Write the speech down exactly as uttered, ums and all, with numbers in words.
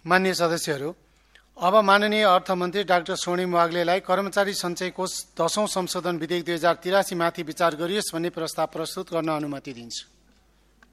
माननीय सदस्यहरू, अब माननीय अर्थमन्त्री डाक्टर स्वर्णिम वाग्लेलाई कर्मचारी सञ्चय कोष दशौं संशोधन विधेयक दुई हजार तिरासी माथि विचार गरियोस् भन्ने प्रस्ताव प्रस्तुत गर्न अनुमति दिन्छु।